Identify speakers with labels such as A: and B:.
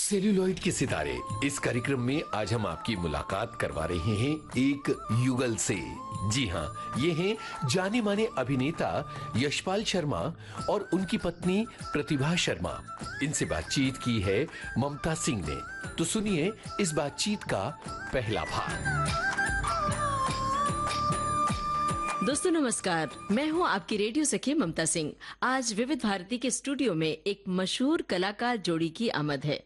A: Celluloid के सितारे इस कार्यक्रम में आज हम आपकी मुलाकात करवा रहे हैं एक युगल से। जी हाँ, ये हैं जाने माने अभिनेता यशपाल शर्मा और उनकी पत्नी प्रतिभा शर्मा। इनसे बातचीत की है ममता सिंह ने। तो सुनिए इस बातचीत का पहला भाग।
B: दोस्तों नमस्कार, मैं हूं आपकी रेडियो सखी ममता सिंह। आज विविध भारती के स्टूडियो में एक मशहूर कलाकार जोड़ी की आमद है।